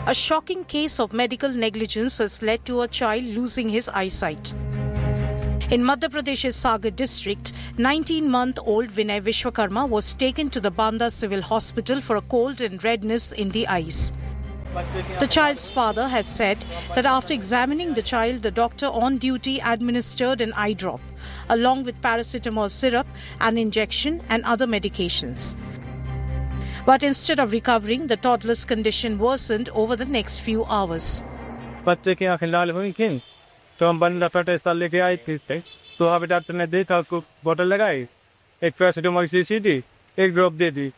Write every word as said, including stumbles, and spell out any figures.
A shocking case of medical negligence has led to a child losing his eyesight. In Madhya Pradesh's Sagar district, nineteen-month-old Vinay Vishwakarma was taken to the Banda Civil Hospital for a cold and redness in the eyes. The child's father has said that after examining the child, the doctor on duty administered an eye drop, along with paracetamol syrup, an injection and other medications. But instead of recovering, the toddler's condition worsened over the next few hours. बच्चे की आंखें लाल हुई थीं, तो हम बंदा फटेसा लेके आए थे इससे। तो वहाँ पे डॉक्टर ने देखा, को बोतल लगाई, एक पैरासिटामोल शीशी दी, एक ड्रॉप दे दी।